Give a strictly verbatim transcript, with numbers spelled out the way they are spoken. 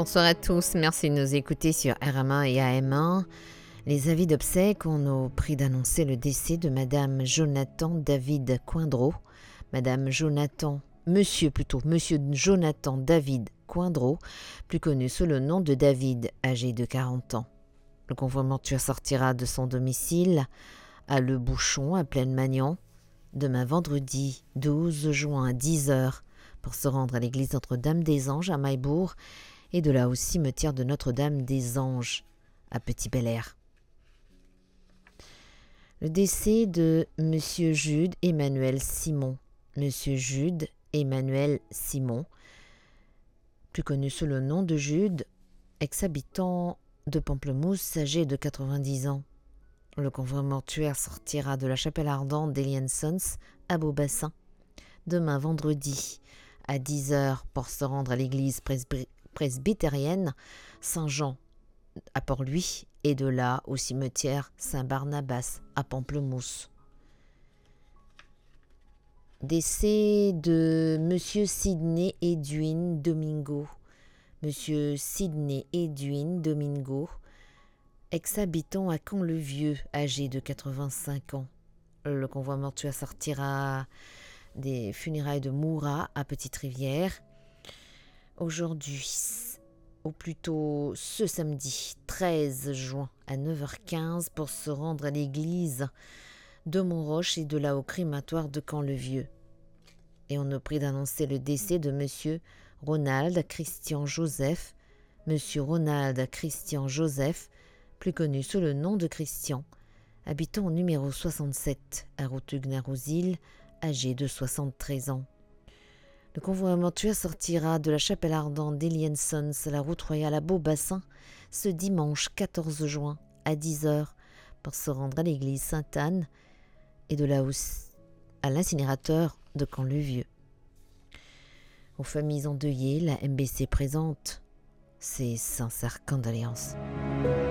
bonsoir à tous. Merci de nous écouter sur R M un et A M un. Les avis d'obsèques ont au prix d'annoncer le décès de Madame Jonathan David Coindreau. Madame Jonathan, Monsieur plutôt, Monsieur Jonathan David Coindreau, plus connu sous le nom de David, âgé de quarante ans. Le convoi mortuaire sortira de son domicile à Le Bouchon, à Plaine-Magnan, demain vendredi douze juin à dix heures, pour se rendre à l'église Notre-Dame-des-Anges à Maillebourg et de là au cimetière de Notre-Dame-des-Anges à Petit-Bel-Air. Le décès de Monsieur Jude Emmanuel Simon. Monsieur Jude Emmanuel Simon, plus connu sous le nom de Jude, ex-habitant de Pamplemousse, âgé de quatre-vingt-dix ans. Le convoi mortuaire sortira de la chapelle ardente d'Elian Sons à Beaubassin demain vendredi à dix heures pour se rendre à l'église presby- presbytérienne Saint-Jean à Port-Louis et de là au cimetière Saint-Barnabas à Pamplemousse. Décès de Monsieur Sidney Edwin Domingo. Monsieur Sidney Edwin Domingo, ex-habitant à Camp-le-Vieux, âgé de quatre-vingt-cinq ans. Le convoi mortuaire sortira des funérailles de Moura à Petite-Rivière aujourd'hui, ou plutôt ce samedi treize juin à neuf heures quinze pour se rendre à l'église de Montroche et de là au crématoire de Camp-le-Vieux. Et on a pris d'annoncer le décès de Monsieur Ronald Christian Joseph, Monsieur Ronald Christian Joseph, plus connu sous le nom de Christian, habitant au numéro soixante-sept à Routugnac-aux-Îles, âgé de soixante-treize ans. Le convoi mortuaire sortira de la chapelle ardente d'Elian Sons à la route royale à Beaubassin ce dimanche quatorze juin à dix heures pour se rendre à l'église Sainte-Anne et de là à l'incinérateur de Camp-le-Vieux. Aux familles endeuillées, la M B C présente ses sincères condoléances.